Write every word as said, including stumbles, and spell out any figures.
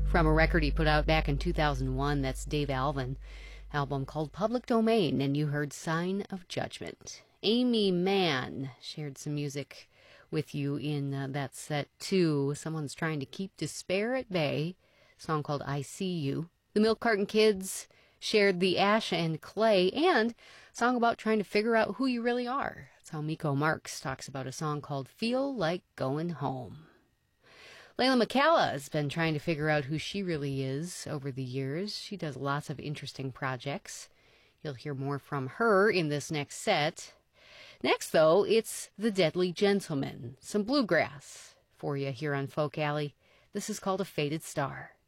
from a record he put out back in two thousand one. That's Dave Alvin, album called Public Domain, and you heard Sign of Judgment. Amy Mann shared some music with you in uh, that set too. Someone's Trying to Keep Despair at Bay, a song called I See You. The Milk Carton Kids shared The Ash and Clay, and a song about trying to figure out who you really are. That's how Miko Marks talks about a song called Feel Like Going Home. Layla McCalla has been trying to figure out who she really is over the years. She does lots of interesting projects. You'll hear more from her in this next set. Next, though, it's The Deadly Gentleman, some bluegrass for you here on Folk Alley. This is called A Faded Star.